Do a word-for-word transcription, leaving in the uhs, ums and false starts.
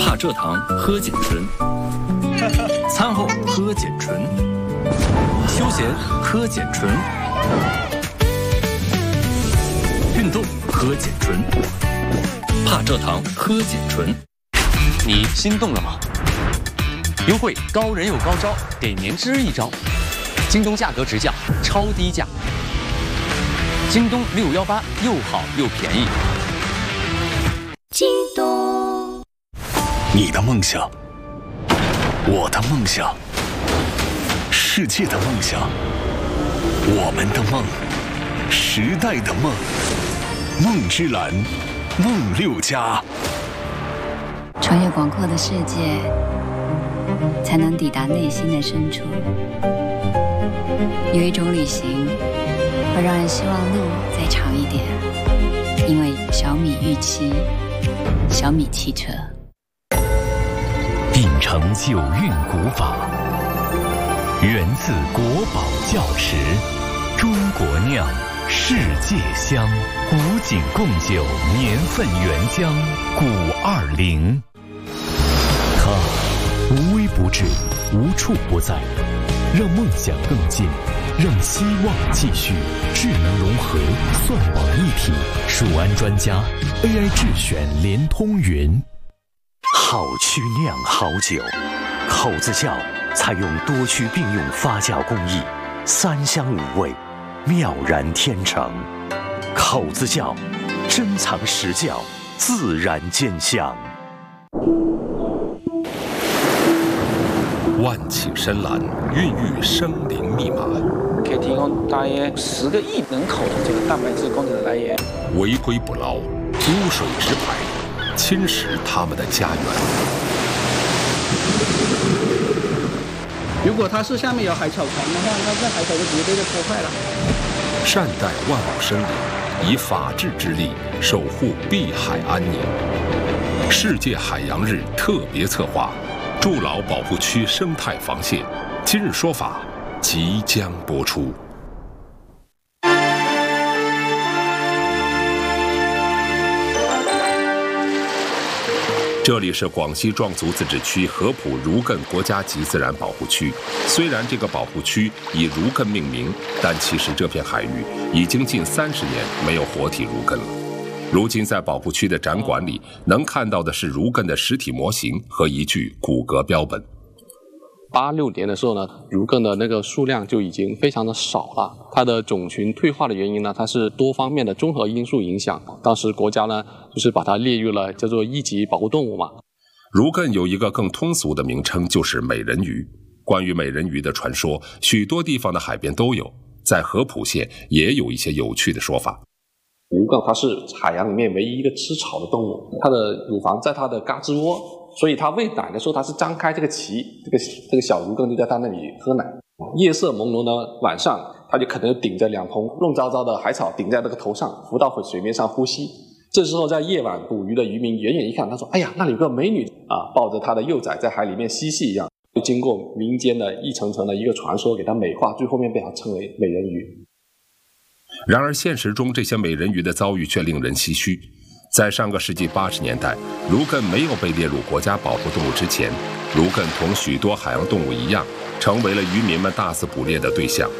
帕蔗糖喝碱醇，餐后喝碱醇，休闲喝碱醇，运动喝碱醇，帕蔗糖喝碱醇。 你心动了吗？优惠高人有高招，给您支一招。京东价格直降，超低价。京东六幺八又好又便宜。 京东， 你的梦想，我的梦想，世界的梦想，我们的梦，时代的梦，梦之蓝，梦六家。 穿越广阔的世界，才能抵达内心的深处。有一种旅行，会让人希望路再长一点，因为小米预期，小米汽车。 秉承九韵古法，源自国宝窖池，中国酿，世界香，古井贡酒年份原浆古二零。它无微不至，无处不在，让梦想更近，让希望继续。智能融合，算网一体，蜀安专家 A I 智选联通云。 好曲酿好酒，口子窖采用多区并用发酵工艺，三香五味，妙然天成。口子窖珍藏实窖，自然见香。 万顷深蓝孕育生灵密码， 可以提供大约十个亿人口的这个蛋白质供给的来源。 违规捕捞，污水直排，侵蚀他们的家园。 如果它是下面有海草床的话，那这海草就直接被破坏了。 善待万物生灵，以法治之力守护碧海安宁。世界海洋日特别策划。筑牢保护区生态防线，今日说法即将播出。这里是广西壮族自治区合浦儒艮国家级自然保护区。虽然这个保护区以儒艮命名，但其实这片海域已经近三十年没有活体儒艮了。如今在保护区的展馆里，能看到的是儒艮的实体模型和一具骨骼标本。 八六年的时候呢，儒艮的那个数量就已经非常的少了。它的种群退化的原因呢，它是多方面的综合因素影响。当时国家呢，就是把它列入了叫做一级保护动物嘛。 儒艮有一个更通俗的名称，就是美人鱼。关于美人鱼的传说，许多地方的海边都有，在合浦县也有一些有趣的说法。 儒艮它是海洋里面唯一一个吃草的动物，它的乳房在它的嘎吱窝，所以它喂奶的时候它是张开这个鳍，这个这个小儒艮就在它那里喝奶。夜色朦胧的晚上，它就可能顶着两捧乱糟糟的海草顶在那个头上，浮到水面上呼吸。这时候在夜晚捕鱼的渔民远远一看，他说：“哎呀，那里有个美女啊，抱着她的幼崽在海里面嬉戏一样。”就经过民间的一层层的一个传说，给它美化，最后面被它称为美人鱼。 然而现实中这些美人鱼的遭遇却令人唏嘘。在上个世纪八十年代，儒艮没有被列入国家保护动物之前，儒艮同许多海洋动物一样，成为了渔民们大肆捕猎的对象。